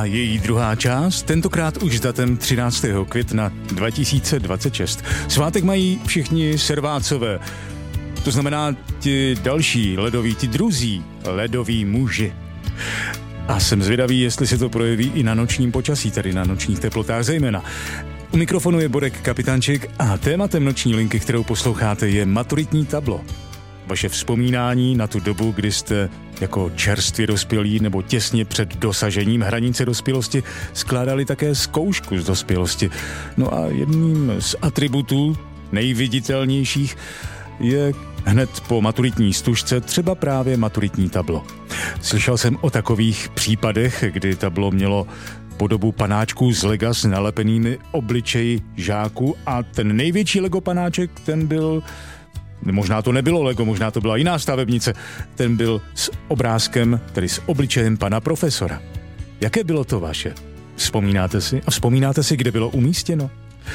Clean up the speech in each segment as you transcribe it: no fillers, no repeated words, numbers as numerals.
a její druhá část, tentokrát už s datem 13. května 2026. Svátek mají všichni servácové, to znamená ti další ledoví, ti druzí ledoví muži. A jsem zvědavý, jestli se to projeví i na nočním počasí, tedy na nočních teplotách zejména. U mikrofonu je Borek Kapitánček a tématem noční linky, kterou posloucháte, je maturitní tablo. Vaše vzpomínání na tu dobu, kdy jste jako čerstvě dospělí nebo těsně před dosažením hranice dospělosti skládali také zkoušku z dospělosti. No a jedním z atributů nejviditelnějších je hned po maturitní stužce třeba právě maturitní tablo. Slyšel jsem o takových případech, kdy tablo mělo podobu panáčků z lega s nalepenými obličeji žáků a ten největší Lego panáček, ten byl, možná to nebylo Lego, možná to byla jiná stavebnice, ten byl s obrázkem, tedy s obličejem pana profesora. Jaké bylo to vaše? Vzpomínáte si? A vzpomínáte si, kde bylo umístěno?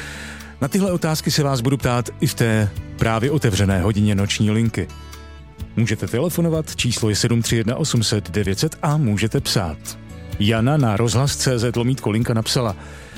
Na tyhle otázky se vás budu ptát i v té právě otevřené hodině noční linky. Můžete telefonovat, číslo je 731 800 900 a můžete psát. Jana na rozhlas.cz/linka napsala: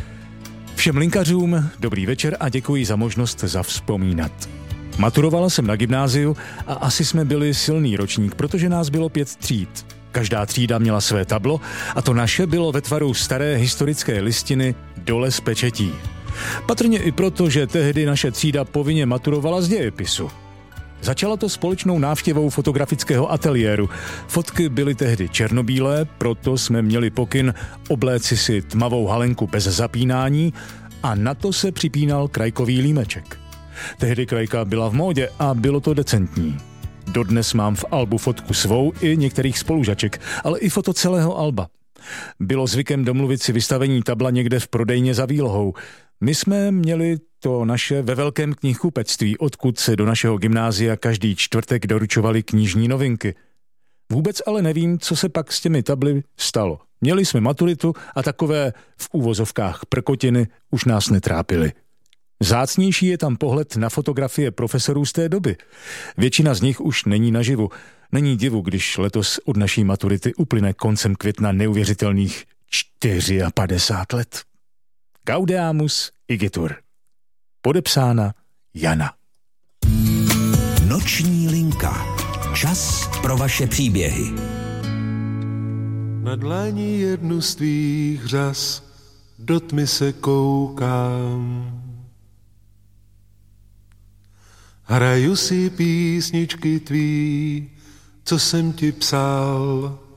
Všem linkařům dobrý večer a děkuji za možnost zavzpomínat. Maturovala jsem na gymnáziu a asi jsme byli silný ročník, protože nás bylo 5 tříd. Každá třída měla své tablo a to naše bylo ve tvaru staré historické listiny dole z pečetí. Patrně i proto, že tehdy naše třída povinně maturovala z dějepisu. Začalo to společnou návštěvou fotografického ateliéru. Fotky byly tehdy černobílé, proto jsme měli pokyn obléci si tmavou halenku bez zapínání a na to se připínal krajkový límeček. Tehdy krajka byla v módě a bylo to decentní. Dodnes mám v albu fotku svou i některých spolužaček, ale i foto celého alba. Bylo zvykem domluvit si vystavení tabla někde v prodejně za výlohou. My jsme měli to naše ve velkém knihkupectví, odkud se do našeho gymnázia každý čtvrtek doručovaly knižní novinky. Vůbec ale nevím, co se pak s těmi tably stalo. Měli jsme maturitu a takové v úvozovkách prkotiny už nás netrápily. Vzácnější je tam pohled na fotografie profesorů z té doby. Většina z nich už není naživu. Není divu, když letos od naší maturity uplyne koncem května neuvěřitelných 54 let. Gaudeamus igitur. Podepsána Jana. Noční linka. Čas pro vaše příběhy. Na dlani jednu z tvých řas do tmy se koukám. Hraju si písničky tvý, co jsem ti psal.